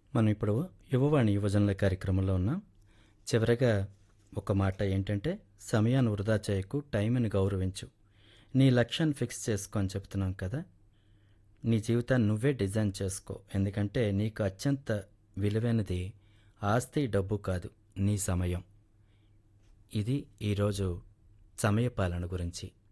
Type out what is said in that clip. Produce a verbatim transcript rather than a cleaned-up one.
మనం ఇప్పుడు యువవాణి యువజనుల కార్యక్రమంలో ఉన్నాం. చివరగా ఒక మాట ఏంటంటే, సమయాన్ని వృధా చేయకు, టైంని గౌరవించు. నీ లక్ష్యాన్ని ఫిక్స్ చేసుకో అని చెప్తున్నాం కదా! నీ జీవితాన్ని నువ్వే డిజైన్ చేసుకో. ఎందుకంటే నీకు అత్యంత విలువైనది ఆస్తి, డబ్బు కాదు, నీ సమయం. ఇది ఈరోజు సమయపాలన గురించి.